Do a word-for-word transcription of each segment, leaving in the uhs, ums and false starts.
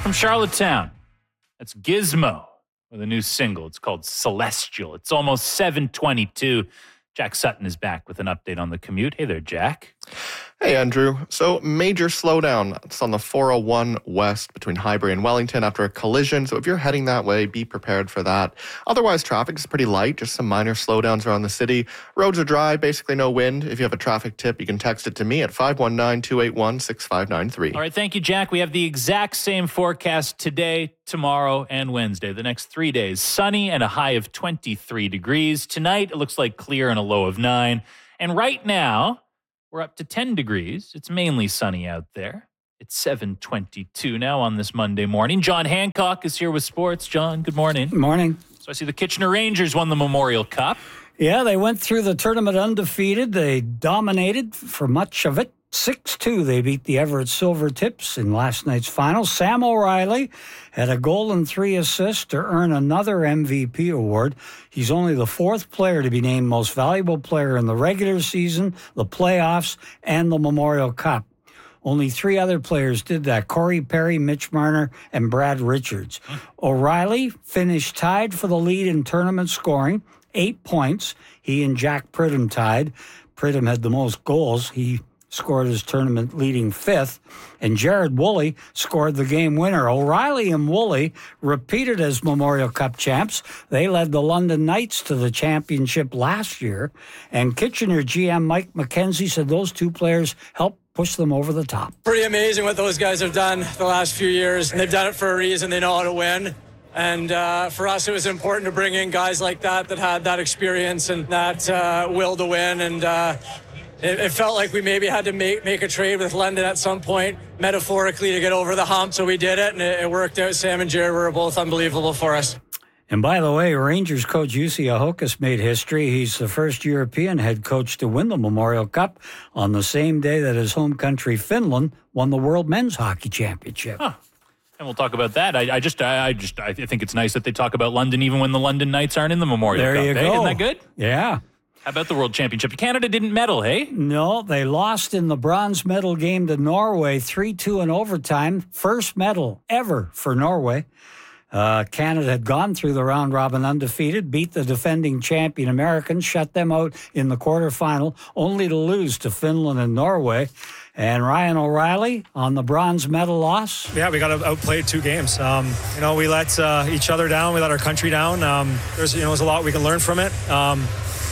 From Charlottetown, that's Gizmo with a new single. It's called Celestial. It's almost seven twenty-two. Jack Sutton is back with an update on the commute. Hey there, Jack. Hey, Andrew. So, major slowdown. It's on the four oh one West between Highbury and Wellington after a collision. So, if you're heading that way, be prepared for that. Otherwise, traffic is pretty light. Just some minor slowdowns around the city. Roads are dry, basically no wind. If you have a traffic tip, you can text it to me at five one nine, two eight one, six five nine three. All right, thank you, Jack. We have the exact same forecast today, tomorrow, and Wednesday. The next three days, sunny and a high of twenty-three degrees. Tonight, it looks like clear and a low of nine. And right now, we're up to ten degrees. It's mainly sunny out there. It's seven twenty-two now on this Monday morning. John Hancock is here with sports. John, good morning. Good morning. So I see the Kitchener Rangers won the Memorial Cup. Yeah, they went through the tournament undefeated. They dominated for much of it. six two, they beat the Everett Silvertips in last night's final. Sam O'Reilly had a goal and three assists to earn another M V P award. He's only the fourth player to be named most valuable player in the regular season, the playoffs, and the Memorial Cup. Only three other players did that: Corey Perry, Mitch Marner, and Brad Richards. O'Reilly finished tied for the lead in tournament scoring, eight points. He and Jack Pridham tied. Pridham had the most goals. He scored his tournament leading fifth, and Jared Woolley scored the game winner. O'Reilly and Woolley repeated as Memorial Cup champs. They led the London Knights to the championship last year, and Kitchener G M Mike McKenzie said those two players helped push them over the top. Pretty amazing what those guys have done the last few years, and they've done it for a reason. They know how to win. And uh, for us, it was important to bring in guys like that that had that experience and that uh, will to win. And uh, it, it felt like we maybe had to make, make a trade with London at some point, metaphorically, to get over the hump. So we did it, and it, it worked out. Sam and Jared were both unbelievable for us. And by the way, Rangers coach Jussi Ahokas made history. He's the first European head coach to win the Memorial Cup on the same day that his home country, Finland, won the World Men's Hockey Championship. Huh. And we'll talk about that. I, I just, I, I just, I think it's nice that they talk about London even when the London Knights aren't in the Memorial there Cup. You Hey, go. isn't that good? Yeah. How about the World Championship? Canada didn't medal, hey? No, they lost in the bronze medal game to Norway, three two in overtime. First medal ever for Norway. Uh, Canada had gone through the round robin undefeated, beat the defending champion Americans, shut them out in the quarterfinal, only to lose to Finland and Norway. And Ryan O'Reilly on the bronze medal loss. Yeah, we got to outplay two games. Um, you know, we let uh, each other down. We let our country down. Um, there's, you know, there's a lot we can learn from it. Um,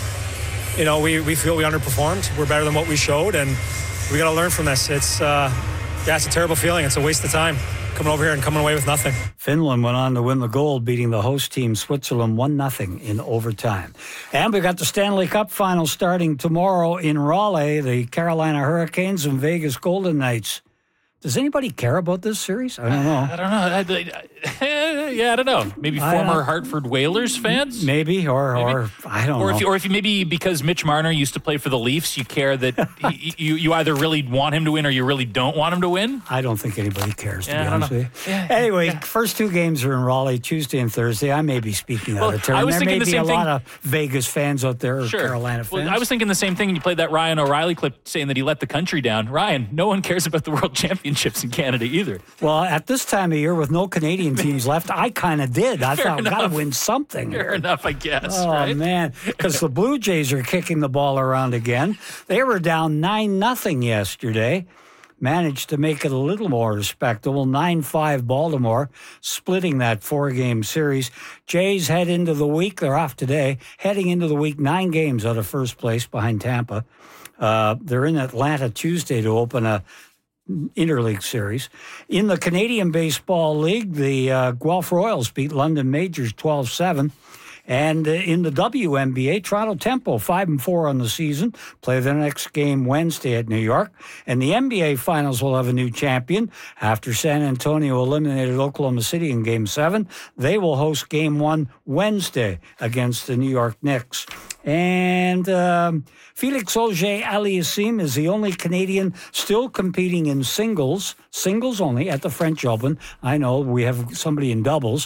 you know, we, we feel we underperformed. We're better than what we showed, and we got to learn from this. It's, uh, yeah, it's a terrible feeling. It's a waste of time coming over here and coming away with nothing. Finland went on to win the gold, beating the host team Switzerland one nothing in overtime. And we got the Stanley Cup final starting tomorrow in Raleigh. The Carolina Hurricanes and Vegas Golden Knights. Does anybody care about this series? I don't know. I don't know. I, I, yeah, I don't know. Maybe former Hartford Whalers fans? Maybe, or, maybe. or I don't or know. If you, or if you maybe because Mitch Marner used to play for the Leafs, you care that he, you, you either really want him to win or you really don't want him to win? I don't think anybody cares, to yeah, be honest with you. Yeah, anyway, yeah. First two games are in Raleigh, Tuesday and Thursday. I may be speaking well, out of turn. I was there thinking may the be same a thing. lot of Vegas fans out there, or sure. Carolina fans. Well, I was thinking the same thing, and you played that Ryan O'Reilly clip saying that he let the country down. Ryan, no one cares about the World Championships in Canada either. Well, at this time of year with no Canadian teams left, I kind of did. I Fair thought, enough. got to win something. Fair enough, I guess. Oh, right? man, because the Blue Jays are kicking the ball around again. They were down nine nothing yesterday. Managed to make it a little more respectable. nine five Baltimore, splitting that four-game series. Jays head into the week. They're off today. Heading into the week, nine games out of first place behind Tampa. Uh, they're in Atlanta Tuesday to open a interleague series. In the Canadian Baseball League, the uh, Guelph Royals beat London Majors twelve seven. And uh, in the W N B A, Toronto Tempo, five and four on the season, play their next game Wednesday at New York. And the N B A Finals will have a new champion. After San Antonio eliminated Oklahoma City in Game seven, they will host Game one Wednesday against the New York Knicks. And um, Felix Auger-Aliassime is the only Canadian still competing in singles, singles only, at the French Open. I know we have somebody in doubles.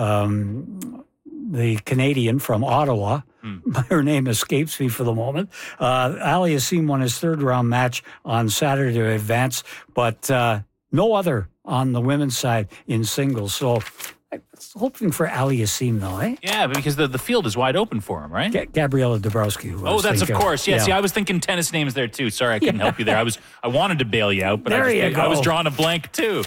Um... the Canadian from Ottawa. Mm. Her name escapes me for the moment. Uh, Aliassime won his third round match on Saturday to advance, but uh, no other on the women's side in singles. So I'm hoping for Aliassime, though, eh? Yeah, because the, the field is wide open for him, right? G- Gabriela Dabrowski. Who I Oh, was that's of thinking course. Yeah, yeah. see, I was thinking tennis names there too. Sorry, I couldn't Yeah. help you there. I was I wanted to bail you out, but There I, just, you go. I was drawing a blank too.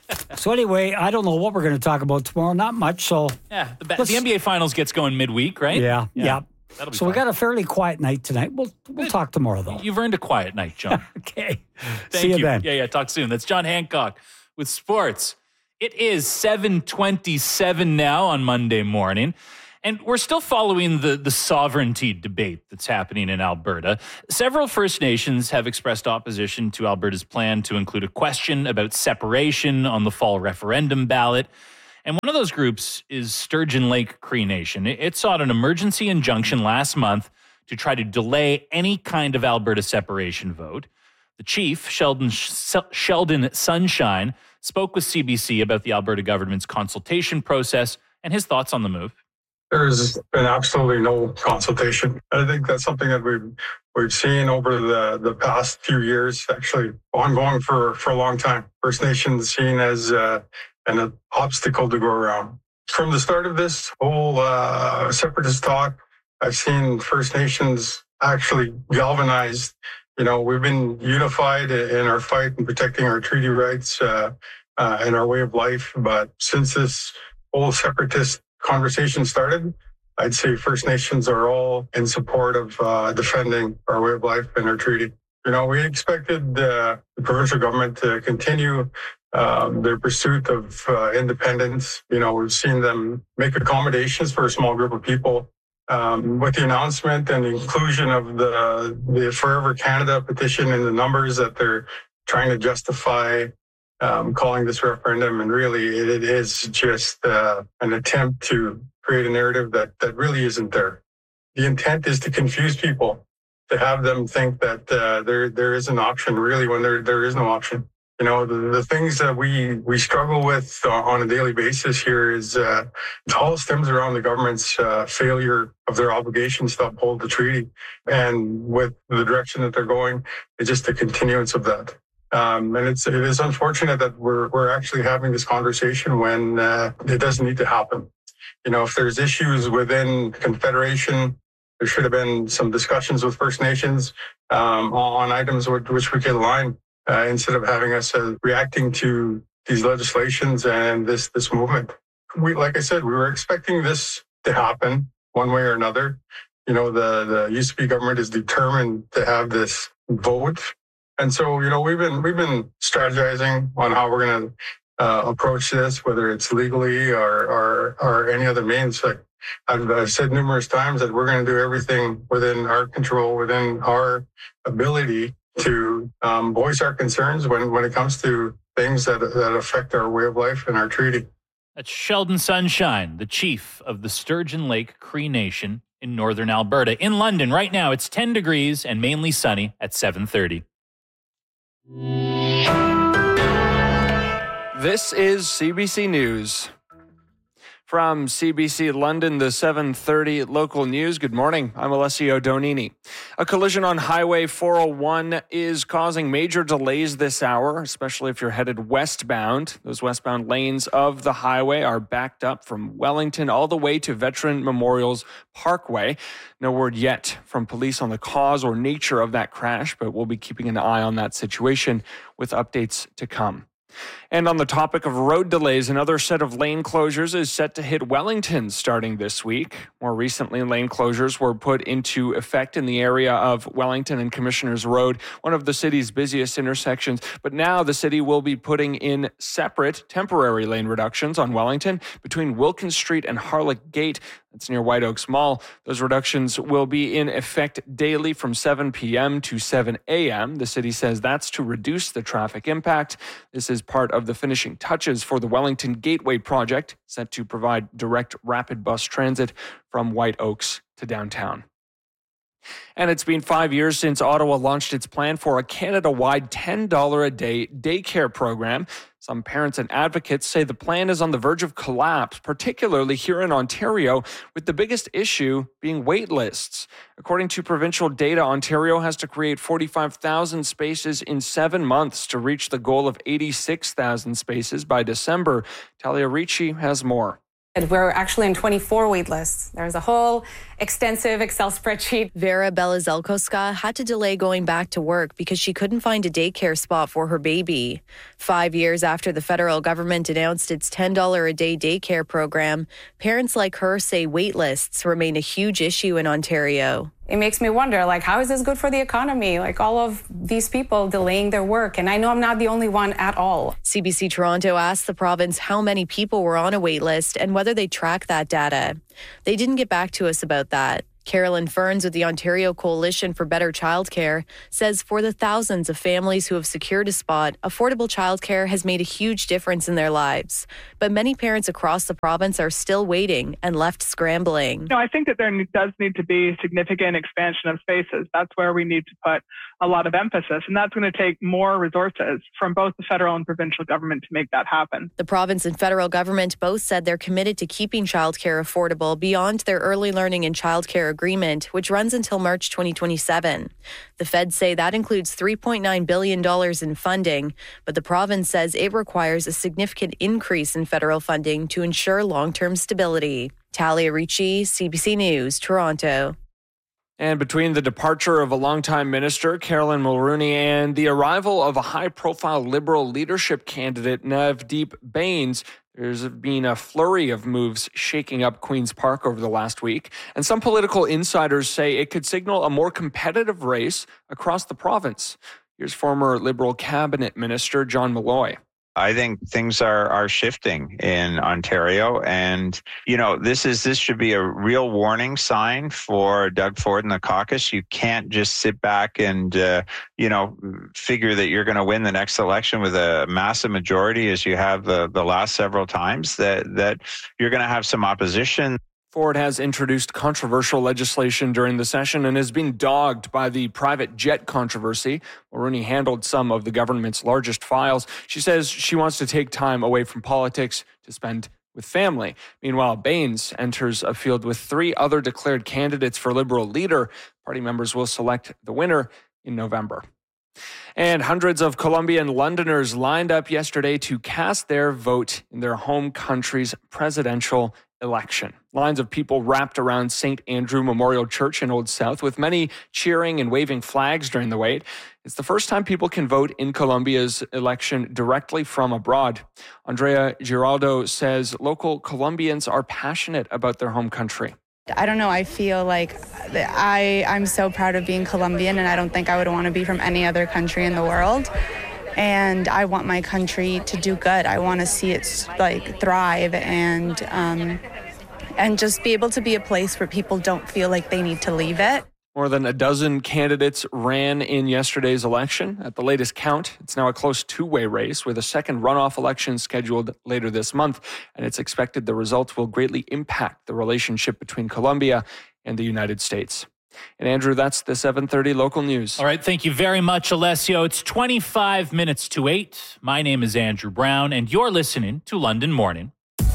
So anyway, I don't know what we're going to talk about tomorrow. Not much. So Yeah, the, ba- Let's- the N B A Finals gets going midweek, right? yeah, yeah. That'll be So we fun. got a fairly quiet night tonight. We'll we'll talk tomorrow, though. You've earned a quiet night, John. Okay. Thank See you, you. then. Yeah, yeah. Talk soon. That's John Hancock with sports. It is seven twenty-seven now on Monday morning, and we're still following the, the sovereignty debate that's happening in Alberta. Several First Nations have expressed opposition to Alberta's plan to include a question about separation on the fall referendum ballot. And one of those groups is Sturgeon Lake Cree Nation. It, it sought an emergency injunction last month to try to delay any kind of Alberta separation vote. The chief, Sheldon, Sheldon Sunshine, spoke with C B C about the Alberta government's consultation process and his thoughts on the move. There's been absolutely no consultation. I think that's something that we've we've seen over the, the past few years, actually ongoing for, for a long time. First Nations seen as uh, an obstacle to go around. From the start of this whole uh, separatist talk, I've seen First Nations actually galvanized. You know, we've been unified in our fight in protecting our treaty rights uh, uh, and our way of life. But since this whole separatist conversation started, I'd say First Nations are all in support of uh, defending our way of life and our treaty. You know, we expected uh, the provincial government to continue um, their pursuit of uh, independence. You know, we've seen them make accommodations for a small group of people. Um, with the announcement and the inclusion of the, the Forever Canada petition in the numbers that they're trying to justify um, calling this referendum, and really it, it is just uh, an attempt to create a narrative that, that really isn't there. The intent is to confuse people, to have them think that uh, there there is an option, really, when there there is no option. You know, the, the things that we, we struggle with on a daily basis here is uh, it all stems around the government's uh, failure of their obligations to uphold the treaty. And with the direction that they're going, it's just a continuance of that. Um, and it's, it is unfortunate that we're, we're actually having this conversation when uh, it doesn't need to happen. You know, if there's issues within Confederation, there should have been some discussions with First Nations um, on items which, which we could align. Uh, instead of having us uh, reacting to these legislations and this this movement. We, like I said, we were expecting this to happen one way or another. You know, the, the U C P government is determined to have this vote. And so, you know, we've been we've been strategizing on how we're going to uh, approach this, whether it's legally or, or, or any other means. Like I've, I've said numerous times that we're going to do everything within our control, within our ability to um, voice our concerns when, when it comes to things that that affect our way of life and our treaty. That's Sheldon Sunshine, the chief of the Sturgeon Lake Cree Nation in northern Alberta. In London right now, it's ten degrees and mainly sunny at seven thirty. This is C B C News. From C B C London, the seven thirty local news. Good morning. I'm Alessio Donini. A collision on Highway four oh one is causing major delays this hour, especially if you're headed westbound. Those westbound lanes of the highway are backed up from Wellington all the way to Veteran Memorials Parkway. No word yet from police on the cause or nature of that crash, but we'll be keeping an eye on that situation with updates to come. And on the topic of road delays, another set of lane closures is set to hit Wellington starting this week. More recently, lane closures were put into effect in the area of Wellington and Commissioners Road, one of the city's busiest intersections. But now the city will be putting in separate temporary lane reductions on Wellington between Wilkins Street and Harlech Gate. That's near White Oaks Mall. Those reductions will be in effect daily from seven p.m. to seven a.m. The city says that's to reduce the traffic impact. This is part of the finishing touches for the Wellington Gateway project, set to provide direct rapid bus transit from White Oaks to downtown. And it's been five years since Ottawa launched its plan for a Canada-wide ten dollars a day daycare program. Some parents and advocates say the plan is on the verge of collapse, particularly here in Ontario, with the biggest issue being wait lists. According to provincial data, Ontario has to create forty-five thousand spaces in seven months to reach the goal of eighty-six thousand spaces by December. Talia Ricci has more. We're actually in twenty-four wait lists. There's a whole extensive Excel spreadsheet. Vera Belazelkoska had to delay going back to work because she couldn't find a daycare spot for her baby. Five years after the federal government announced its ten dollars a day daycare program, parents like her say wait lists remain a huge issue in Ontario. It makes me wonder, like, how is this good for the economy? Like, all of these people delaying their work. And I know I'm not the only one at all. C B C Toronto asked the province how many people were on a wait list and whether they track that data. They didn't get back to us about that. Carolyn Ferns with the Ontario Coalition for Better Childcare says for the thousands of families who have secured a spot, affordable childcare has made a huge difference in their lives. But many parents across the province are still waiting and left scrambling. No, I think that there does need to be significant expansion of spaces. That's where we need to put a lot of emphasis, and that's going to take more resources from both the federal and provincial government to make that happen. The province and federal government both said they're committed to keeping childcare affordable beyond their early learning and childcare agreement, which runs until March twenty twenty-seven. The feds say that includes three point nine billion dollars in funding, but the province says it requires a significant increase in federal funding to ensure long-term stability. Talia Ricci, C B C News, Toronto. And between the departure of a longtime minister, Caroline Mulroney, and the arrival of a high-profile Liberal leadership candidate, Navdeep Bains, there's been a flurry of moves shaking up Queen's Park over the last week. And some political insiders say it could signal a more competitive race across the province. Here's former Liberal cabinet minister John Malloy. I think things are, are shifting in Ontario. And, you know, this is this should be a real warning sign for Doug Ford and the caucus. You can't just sit back and, uh, you know, figure that you're going to win the next election with a massive majority as you have the, the last several times, that, that you're going to have some opposition. Ford has introduced controversial legislation during the session and has been dogged by the private jet controversy. Mulroney handled some of the government's largest files. She says she wants to take time away from politics to spend with family. Meanwhile, Bains enters a field with three other declared candidates for Liberal leader. Party members will select the winner in November. And hundreds of Colombian Londoners lined up yesterday to cast their vote in their home country's presidential election. Lines of people wrapped around Saint Andrew Memorial Church in Old South, with many cheering and waving flags during the wait. It's the first time people can vote in Colombia's election directly from abroad. Andrea Giraldo says local Colombians are passionate about their home country. I don't know, I feel like I, I'm so proud of being Colombian, and I don't think I would want to be from any other country in the world. And I want my country to do good. I want to see it like thrive and um, and just be able to be a place where people don't feel like they need to leave it. More than a dozen candidates ran in yesterday's election. At the latest count, it's now a close two-way race with a second runoff election scheduled later this month. And it's expected the results will greatly impact the relationship between Colombia and the United States. And Andrew, that's the seven thirty local news. All right, thank you very much, Alessio. It's twenty-five minutes to eight. My name is Andrew Brown, and you're listening to London Morning.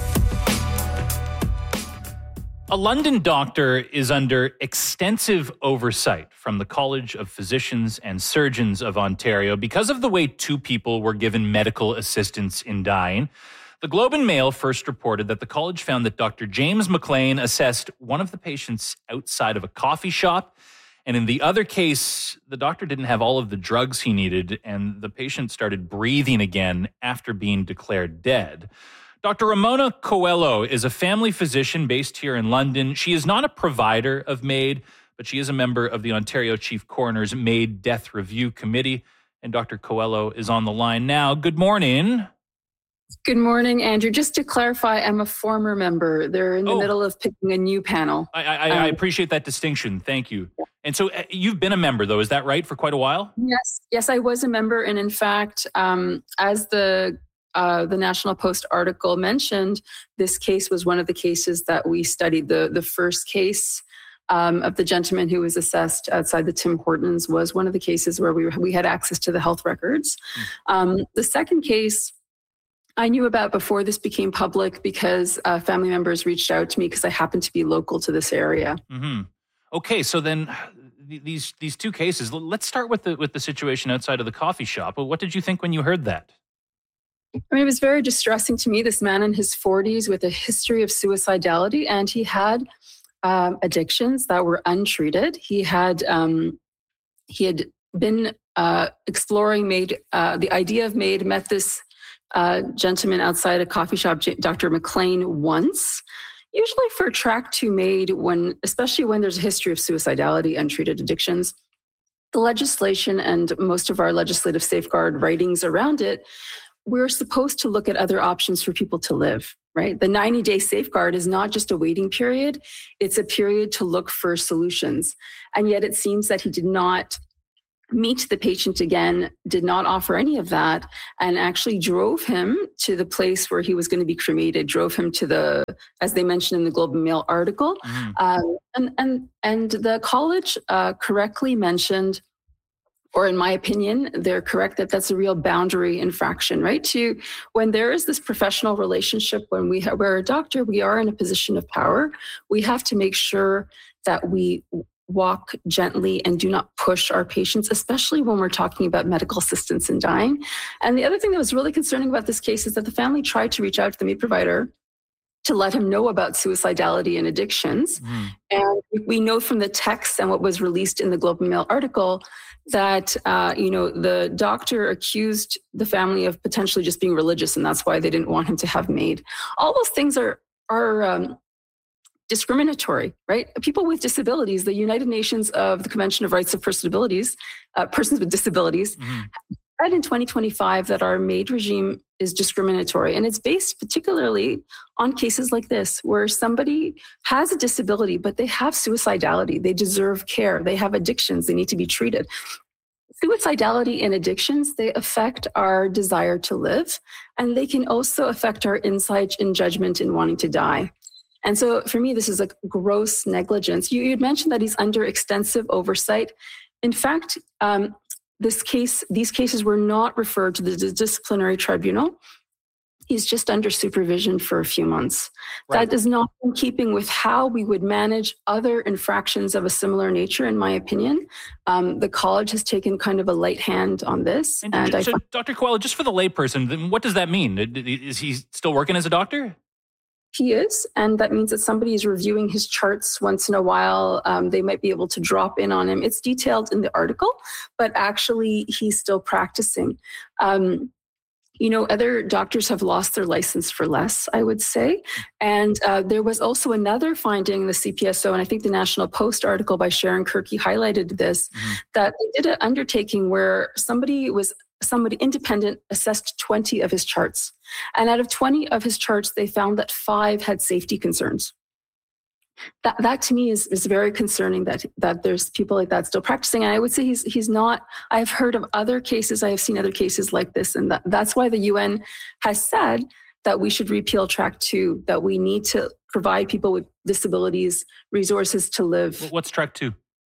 A London doctor is under extensive oversight from the College of Physicians and Surgeons of Ontario because of the way two people were given medical assistance in dying. The Globe and Mail first reported that the college found that Doctor James McLean assessed one of the patients outside of a coffee shop. And in the other case, the doctor didn't have all of the drugs he needed, and the patient started breathing again after being declared dead. Doctor Ramona Coelho is a family physician based here in London. She is not a provider of MAID, but she is a member of the Ontario Chief Coroner's MAID Death Review Committee. And Doctor Coelho is on the line now. Good morning. Good morning, Andrew. Just to clarify, I'm a former member. They're in the oh. middle of picking a new panel. I, I, um, I appreciate that distinction. Thank you. Yeah. And so uh, you've been a member, though. Is that right, for quite a while? Yes. Yes, I was a member. And in fact, um, as the uh, the National Post article mentioned, this case was one of the cases that we studied. The, the first case um, of the gentleman who was assessed outside the Tim Hortons was one of the cases where we, we had access to the health records. Um, the second case I knew about before this became public because uh, family members reached out to me because I happened to be local to this area. Mm-hmm. Okay, so then these these two cases. Let's start with the with the situation outside of the coffee shop. What did you think when you heard that? I mean, it was very distressing to me. This man in his forties with a history of suicidality, and he had um, addictions that were untreated. He had um, he had been uh, exploring made uh, the idea of MAID, met this uh, gentleman outside a coffee shop, Doctor McLean, once. Usually for track two MAID, when especially when there's a history of suicidality, untreated addictions, the legislation and most of our legislative safeguard writings around it, we're supposed to look at other options for people to live, right? The ninety-day safeguard is not just a waiting period. It's a period to look for solutions. And yet it seems that he did not meet the patient again, did not offer any of that, and actually drove him to the place where he was going to be cremated, drove him to the, as they mentioned in the Globe and Mail article. Mm-hmm. Um, and, and, and the college uh, correctly mentioned, or in my opinion, they're correct that that's a real boundary infraction, right? To when there is this professional relationship, when we have, we're a doctor, we are in a position of power. We have to make sure that we walk gently and do not push our patients, especially when we're talking about medical assistance in dying. And the other thing that was really concerning about this case is that the family tried to reach out to the MAID provider to let him know about suicidality and addictions. Mm. And we know from the text and what was released in the Globe and Mail article that, uh, you know, the doctor accused the family of potentially just being religious, and that's why they didn't want him to have MAID. All those things are, are um, discriminatory, right? People with disabilities, the United Nations of the Convention of Rights of Persons, uh, persons with Disabilities, mm-hmm. said in twenty twenty-five that our MAID regime is discriminatory. And it's based particularly on cases like this, where somebody has a disability, but they have suicidality. They deserve care. They have addictions. They need to be treated. Suicidality and addictions, they affect our desire to live, and they can also affect our insight and judgment in wanting to die. And so for me, this is a gross negligence. You had mentioned that he's under extensive oversight. In fact, um, this case, these cases were not referred to the disciplinary tribunal. He's just under supervision for a few months. Right. That is not in keeping with how we would manage other infractions of a similar nature, in my opinion. Um, the college has taken kind of a light hand on this. And, and so, I find- Doctor Coelho, just for the layperson, then what does that mean? Is he still working as a doctor? He is, and that means that somebody is reviewing his charts once in a while. Um, they might be able to drop in on him. It's detailed in the article, but actually he's still practicing. Um, you know, other doctors have lost their license for less, I would say. And uh, there was also another finding in the C P S O, and I think the National Post article by Sharon Kirky highlighted this, mm-hmm. that they did an undertaking where somebody was somebody independent assessed twenty of his charts. And out of twenty of his charts, they found that five had safety concerns. That, that to me is, is very concerning that, that there's people like that still practicing. And I would say he's, he's not, I've heard of other cases, I have seen other cases like this. And that, that's why the U N has said that we should repeal track two, that we need to provide people with disabilities resources to live. What's track two?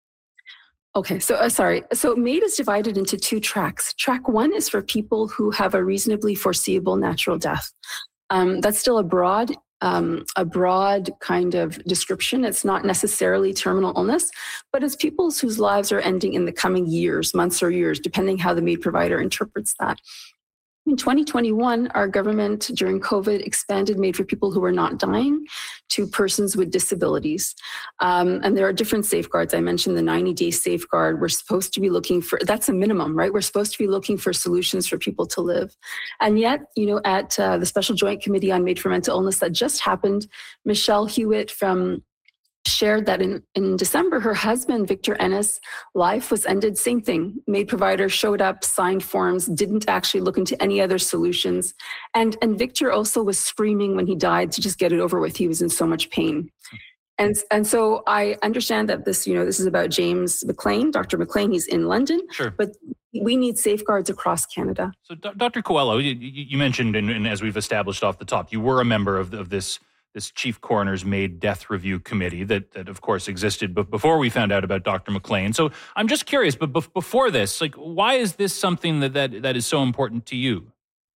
Okay, so uh, sorry. So MAID is divided into two tracks. Track one is for people who have a reasonably foreseeable natural death. Um, that's still a broad, um, a broad kind of description. It's not necessarily terminal illness, but it's people whose lives are ending in the coming years, months or years, depending how the MAID provider interprets that. In twenty twenty-one, our government during COVID expanded MAID for people who were not dying to persons with disabilities. Um, and there are different safeguards. I mentioned the ninety-day safeguard. We're supposed to be looking for, that's a minimum, right? We're supposed to be looking for solutions for people to live. And yet, you know, at uh, the Special Joint Committee on MAID for Mental Illness that just happened, Michelle Hewitt from shared that in, in December, her husband, Victor Ennis, life was ended. Same thing. MAID provider showed up, signed forms, didn't actually look into any other solutions. And, and Victor also was screaming when he died to just get it over with. He was in so much pain. And, and so I understand that this, you know, this is about James McLean, Doctor McLean, he's in London, sure. But we need safeguards across Canada. So Doctor Coelho, you, you mentioned, and, and as we've established off the top, you were a member of, the, of this this chief coroner's Maid Death Review Committee that, that of course, existed b- before we found out about Doctor McLean. So I'm just curious, but b- before this, like, why is this something that, that, that is so important to you?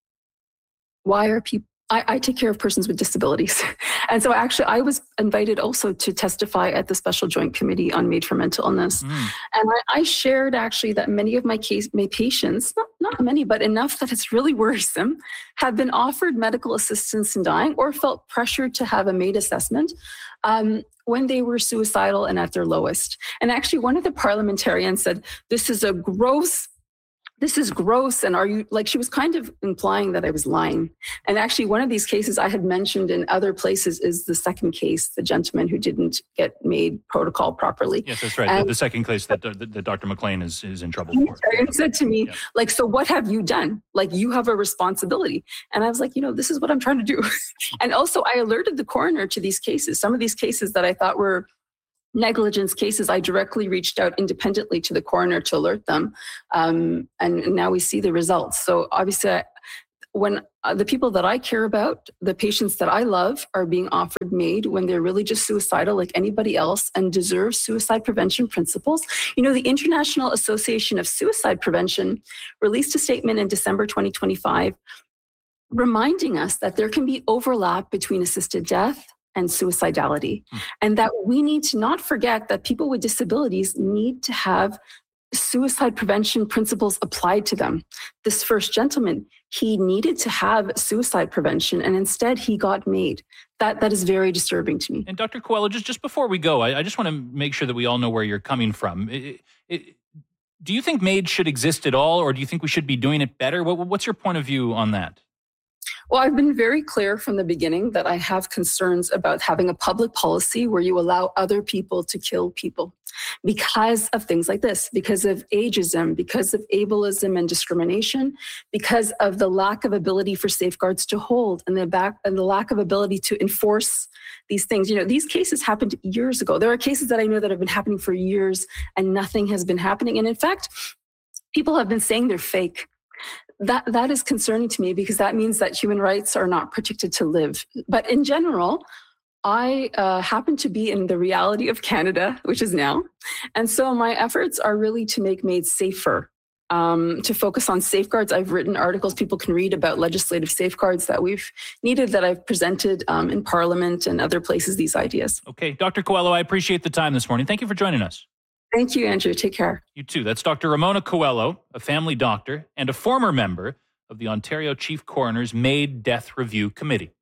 Why are people... I, I take care of persons with disabilities. And so actually I was invited also to testify at the Special Joint Committee on Maid for Mental Illness. Mm. And I, I shared actually that many of my case, my patients, not, not many, but enough that it's really worrisome, have been offered medical assistance in dying or felt pressured to have a MAID assessment um, when they were suicidal and at their lowest. And actually one of the parliamentarians said, this is a gross This is gross. And are you, like, she was kind of implying that I was lying. And actually, one of these cases I had mentioned in other places is the second case, the gentleman who didn't get MAID protocol properly. Yes, that's right. And the, the second case that, that, that Doctor McLean is, is in trouble for. He said to me, yeah. like, so what have you done? Like, you have a responsibility. And I was like, you know, this is what I'm trying to do. And also, I alerted the coroner to these cases. Some of these cases that I thought were negligence cases, I directly reached out independently to the coroner to alert them. Um, and now we see the results. So obviously, I, when uh, the people that I care about, the patients that I love are being offered MAID when they're really just suicidal like anybody else and deserve suicide prevention principles. You know, the International Association of Suicide Prevention released a statement in December twenty twenty-five reminding us that there can be overlap between assisted death and suicidality, mm. and that we need to not forget that people with disabilities need to have suicide prevention principles applied to them. This first gentleman, he needed to have suicide prevention, and instead he got MAID. That that is very disturbing to me. And Doctor Coelho, just, just before we go, I, I just want to make sure that we all know where you're coming from. It, it, do you think MAID should exist at all, or do you think we should be doing it better? What, what's your point of view on that? Well, I've been very clear from the beginning that I have concerns about having a public policy where you allow other people to kill people because of things like this, because of ageism, because of ableism and discrimination, because of the lack of ability for safeguards to hold and the back and the lack of ability to enforce these things. You know, these cases happened years ago. There are cases that I know that have been happening for years and nothing has been happening. And in fact, people have been saying they're fake. That that is concerning to me because that means that human rights are not protected to live. But in general, I uh, happen to be in the reality of Canada, which is now. And so my efforts are really to make MAID safer, um, to focus on safeguards. I've written articles people can read about legislative safeguards that we've needed, that I've presented um, in Parliament and other places, these ideas. Okay. Doctor Coelho, I appreciate the time this morning. Thank you for joining us. Thank you, Andrew. Take care. You too. That's Doctor Ramona Coelho, a family doctor and a former member of the Ontario Chief Coroner's Maid Death Review Committee.